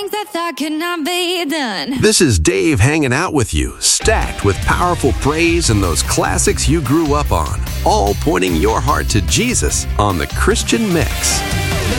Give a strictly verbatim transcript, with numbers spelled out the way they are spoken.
Things I thought could not be done. This is Dave hanging out with you, stacked with powerful praise and those classics you grew up on, all pointing your heart to Jesus on the Christian Mix.